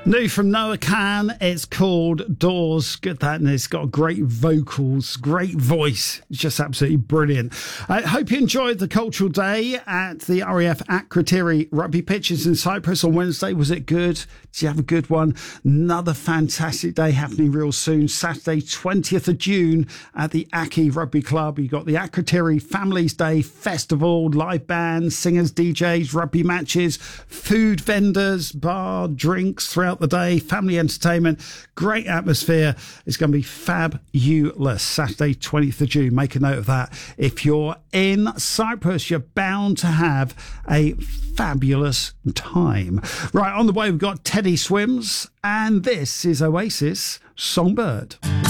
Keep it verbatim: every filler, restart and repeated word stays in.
New from Noah Khan, it's called Doors. Good that, and it's got great vocals, great voice. It's just absolutely brilliant. I hope you enjoyed the Cultural Day at the R A F Akrotiri rugby pitches in Cyprus on Wednesday. Was it good? Did you have a good one? Another fantastic day happening real soon. Saturday, twentieth of June at the Aki Rugby Club. You've got the Akrotiri Families Day Festival, live bands, singers, D Js, rugby matches, food vendors, bar, drinks throughout the day, family entertainment, great atmosphere. It's going to be fabulous. Saturday, twentieth of June. Make a note of that. If you're in Cyprus, you're bound to have a fabulous time. Right, on the way, we've got Teddy Swims, and this is Oasis Songbird.